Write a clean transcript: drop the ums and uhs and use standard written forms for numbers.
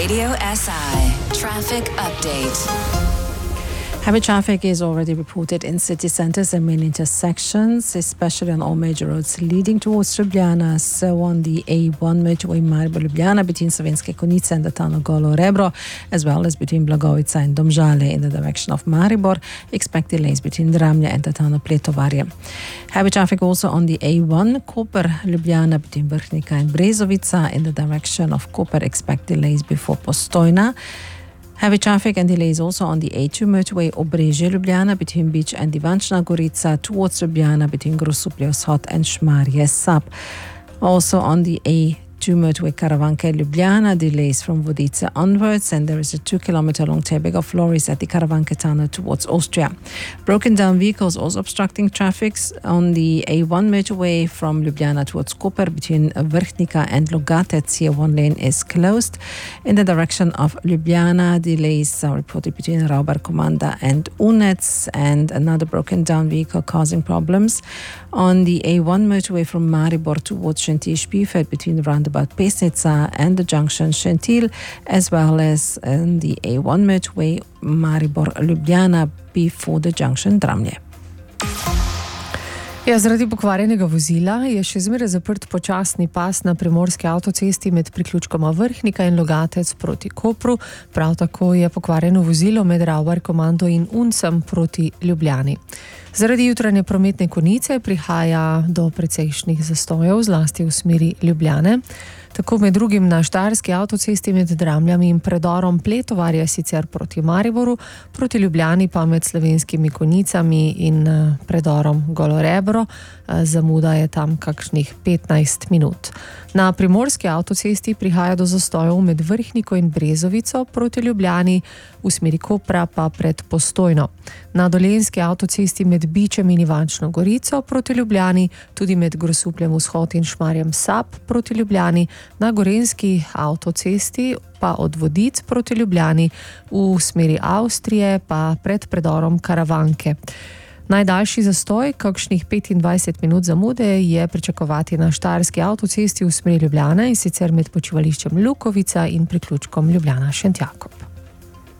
Radio SI traffic update. Heavy traffic is already reported in city centres and main intersections, especially on all major roads leading towards Ljubljana. So on the A1 motorway Maribor-Ljubljana between Savinjske Konjice and the town of Golo Rebro, as well as between Blagovica and Domžale in the direction of Maribor. Expect delays between Dramlje and the town of Pletovarje. Heavy traffic also on the A1 Koper-Ljubljana between Vrhnika and Brezovica in the direction of Koper. Expect delays before Postojna. Heavy traffic and delays also on the A2 motorway Obrežje-Ljubljana between Beach and Ivančna Gorica towards Ljubljana between Grosuplje-Vzhod and Šmarje-Sap. Also on the A2 motorway Karavanke-Ljubljana, delays from Vodice onwards, and there is a 2-kilometer long tailing of lorries at the Karavanke tunnel towards Austria. Broken down vehicles also obstructing traffic on the A1 motorway from Ljubljana towards Koper between Vrhnika and Logatec. Here one lane is closed. In the direction of Ljubljana, delays are reported between Rauber Komanda and Unec, and another broken down vehicle causing problems on the A1 motorway from Maribor towards Šentilj-Špifeld between the roundabout Pesnica and the junction Šentilj, as well as on the A1 motorway Maribor-Ljubljana before the junction Dramlje. Zaradi pokvarjenega vozila je še zmeraj zaprt počasni pas na primorski avtocesti med priključkoma Vrhnika in Logatec proti Kopru. Prav tako je pokvarjeno vozilo med Rauber Komando in Uncem proti Ljubljani. Zaradi jutranje prometne konice prihaja do precejšnjih zastojev, zlasti v smeri Ljubljane. Tako med drugim na štajerski avtocesti med Dramljami in predorom Pletovarje sicer proti Mariboru, proti Ljubljani pa med Slovenskimi Konjicami in predorom Golo Rebro. Zamuda je tam kakšnih 15 minut. Na primorski avtocesti prihaja do zastojev med Vrhniko in Brezovico proti Ljubljani, v smeri Kopra pa pred Postojno. Na dolenjski avtocesti med Bičem in Ivančno Gorico proti Ljubljani, tudi med Grosupljem Vzhod in Šmarjem-Sap proti Ljubljani, na gorenjski avtocesti pa od Vodic proti Ljubljani, v smeri Avstrije pa pred predorom Karavanke. Najdaljši zastoj, kakšnih 25 minut zamude, je pričakovati na štajerski avtocesti v smeri Ljubljane, in sicer med počivališčem Lukovica in priključkom Ljubljana-Šentjakov.